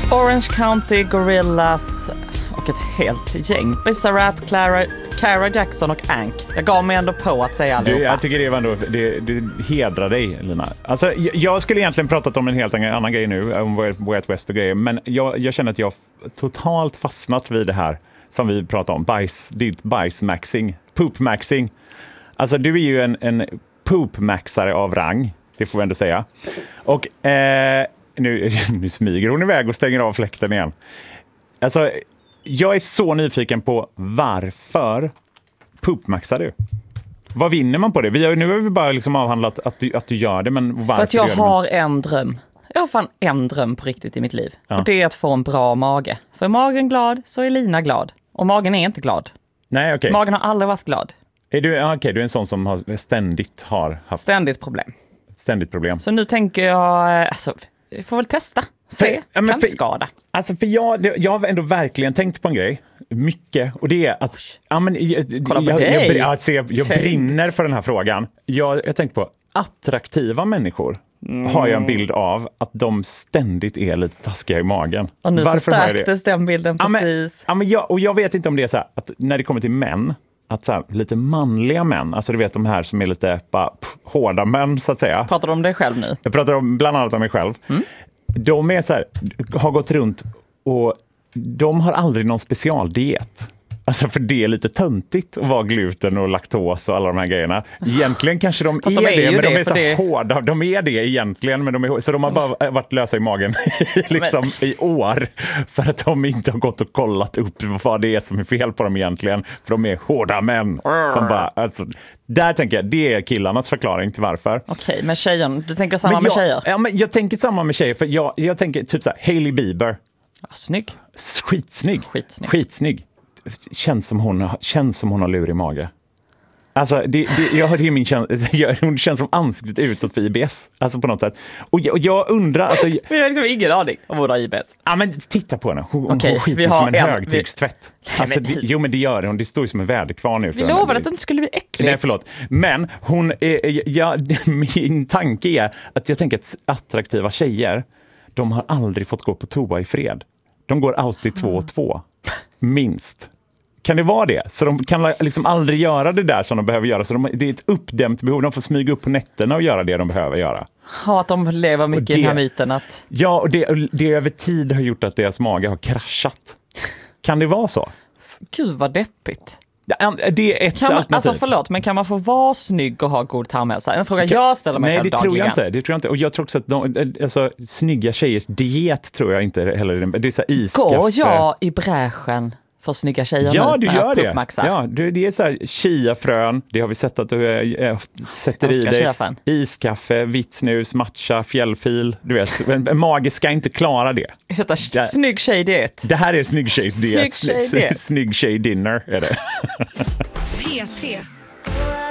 Orange County Gorillas och ett helt gäng. Bizarrap, Cara Jackson och Ank. Jag gav mig ändå på att säga allihopa. Jag tycker det var ändå, det hedrar dig, Lina. Alltså, jag skulle egentligen pratat om en helt annan grej nu, om Way Out West och grejer, men jag känner att jag totalt fastnat vid det här som vi pratar om, bajsmaxing, poopmaxing. Alltså, du är ju en poopmaxare av rang, det får vi ändå säga. Och nu smyger hon iväg och stänger av fläkten igen. Alltså, jag är så nyfiken på varför poopmaxar du? Vad vinner man på det? Nu har vi bara liksom avhandlat att du gör det, men varför? För att jag har en dröm. Jag har fan en dröm på riktigt i mitt liv. Ja. Och det är att få en bra mage. För är magen glad så är Lina glad. Och magen är inte glad. Nej, okej. Magen har aldrig varit glad. Du är en sån som ständigt har haft... Ständigt problem. Så nu tänker jag... Alltså, vi får väl testa. Kan skada. Alltså, för jag har ändå verkligen tänkt på en grej. Mycket. Och det är att... Jag brinner för den här frågan. Jag tänkte på attraktiva människor. Har jag en bild av att de ständigt är lite taskiga i magen. Och nu förstärktes den bilden precis. Jag vet inte om det är så här, att när det kommer till män, att så här, lite manliga män, alltså du vet de här som är lite hårda män så att säga. Pratar du om dig själv nu? Jag pratar bland annat om mig själv. De är så här, har gått runt och de har aldrig någon specialdiet. Alltså, för det är lite töntigt att vara gluten och laktos och alla de här grejerna. Egentligen kanske de är det, men de är så hårda. De är det egentligen, men så de har bara varit lösa i magen liksom i år. För att de inte har gått och kollat upp vad det är som är fel på dem egentligen. För de är hårda män. Som bara, alltså, där tänker jag, det är killarnas förklaring till varför. Okej, men tjejen, du tänker samma med tjejer? Ja, men jag tänker samma med tjejer. För jag tänker typ så här, Hailey Bieber. Snygg. Skitsnygg. Känns som hon har lurig mage. Alltså, det är min hon känns som ansiktet utåt för IBS. Alltså på något sätt. Och jag undrar... Alltså, vi har liksom ingen aning om vad det är IBS. Ja, men titta på henne. Hon skiter som en högtryckstvätt. Alltså, jo, men det gör hon. Det står ju som en väderkvarn nu. Vi lovade att det inte skulle bli äckligt. Nej, förlåt. Men min tanke är att jag tänker att attraktiva tjejer, de har aldrig fått gå på toa i fred. De går alltid 2-2. Minst. Kan det vara det? Så de kan liksom aldrig göra det där som de behöver göra. Så det är ett uppdämt behov. De får smyga upp på nätterna och göra det de behöver göra. Ja, att de lever mycket i den här myten att... Ja, och det över tid har gjort att deras mage har kraschat. Kan det vara så? Gud, vad deppigt. Det är ett alternativ. Alltså förlåt, men kan man få vara snygg och ha god tarmhälsa? En fråga jag ställer mig själv dagligen. Nej, det tror jag inte. Och jag tror också att snygga tjejers diet tror jag inte heller. Det är så här iskaffe. Går jag i bräschen för snygga tjejer? Ja, du gör det. Ja, det är så här chiafrön. Det har vi sett att du sätter i dig. Chiafrön. Iskaffe, vitt snus, matcha, fjällfil. Du vet, en mage ska inte klara det. Snygg tjejdiet. Det här är snygg tjejdiet. Snygg tjej dinner är det. P3